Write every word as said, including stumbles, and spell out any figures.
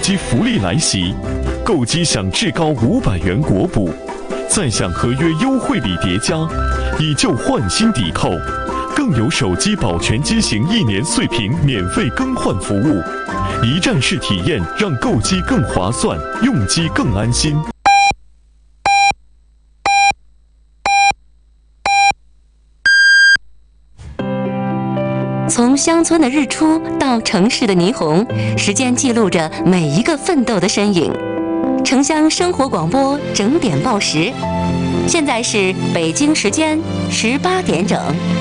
机福利来袭，购机享至高五百元国补，再享合约优惠礼叠加，以旧换新抵扣，更有手机保全机型一年碎屏免费更换服务，一站式体验让购机更划算，用机更安心。 从乡村的日出到城市的霓虹，时间记录着每一个奋斗的身影。城乡生活广播整点报时，现在是北京时间十八点整。